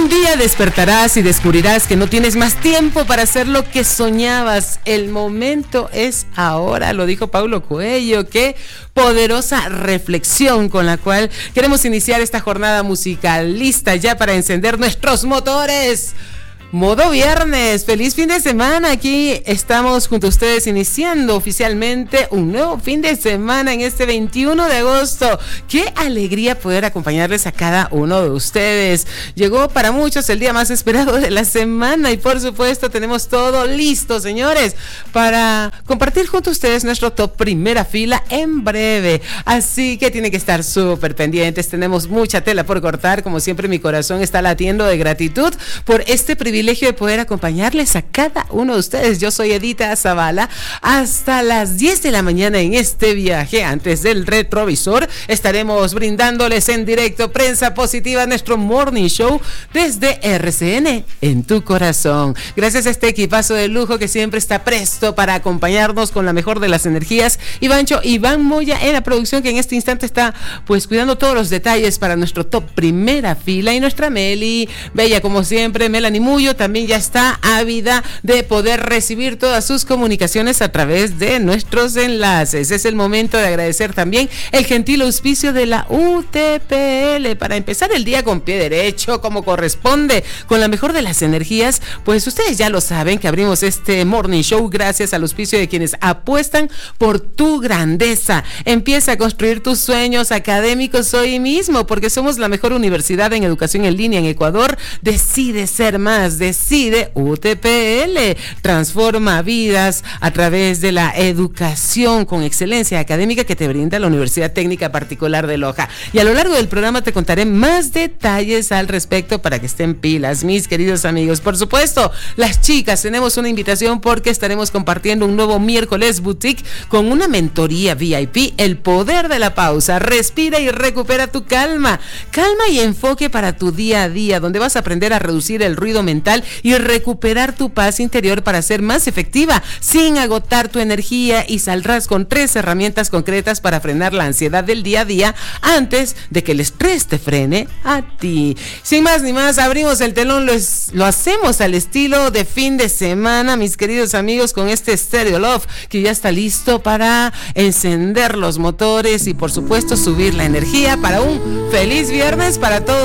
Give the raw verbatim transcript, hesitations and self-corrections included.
Un día despertarás y descubrirás que no tienes más tiempo para hacer lo que soñabas. El momento es ahora, lo dijo Paulo Coelho. Qué poderosa reflexión con la cual queremos iniciar esta jornada musical. Lista ya para encender nuestros motores. Modo viernes, feliz fin de semana. Aquí estamos junto a ustedes iniciando oficialmente un nuevo fin de semana en este veintiuno de agosto. Qué alegría poder acompañarles a cada uno de ustedes. Llegó para muchos el día más esperado de la semana y por supuesto tenemos todo listo, señores, para compartir junto a ustedes nuestro top primera fila en breve. Así que tienen que estar súper pendientes. Tenemos mucha tela por cortar. Como siempre, mi corazón está latiendo de gratitud por este privilegio privilegio de poder acompañarles a cada uno de ustedes. Yo soy Edita Zavala. Hasta las diez de la mañana en este viaje, antes del retrovisor, estaremos brindándoles en directo Prensa Positiva, nuestro morning show desde R C N en tu corazón. Gracias a este equipazo de lujo que siempre está presto para acompañarnos con la mejor de las energías. Ivancho, Iván Moya en la producción, que en este instante está pues cuidando todos los detalles para nuestro top primera fila, y nuestra Meli, bella como siempre, Melanie Muyo, también ya está ávida de poder recibir todas sus comunicaciones a través de nuestros enlaces. Es el momento de agradecer también el gentil auspicio de la U T P L para empezar el día con pie derecho, como corresponde, con la mejor de las energías. Pues ustedes ya lo saben que abrimos este morning show gracias al auspicio de quienes apuestan por tu grandeza. Empieza a construir tus sueños académicos hoy mismo, porque somos la mejor universidad en educación en línea en Ecuador. Decide ser más. Decide U T P L. Transforma vidas a través de la educación con excelencia académica que te brinda la Universidad Técnica Particular de Loja. Y a lo largo del programa te contaré más detalles al respecto para que estén pilas, mis queridos amigos. Por supuesto, las chicas, tenemos una invitación porque estaremos compartiendo un nuevo miércoles boutique con una mentoría V I P, el poder de la pausa. Respira y recupera tu calma. Calma y enfoque para tu día a día, donde vas a aprender a reducir el ruido mental y recuperar tu paz interior para ser más efectiva sin agotar tu energía, y saldrás con tres herramientas concretas para frenar la ansiedad del día a día antes de que el estrés te frene a ti. Sin más ni más, abrimos el telón, lo, es, lo hacemos al estilo de fin de semana, mis queridos amigos, con este Stereo Love que ya está listo para encender los motores y por supuesto subir la energía para un feliz viernes para todos.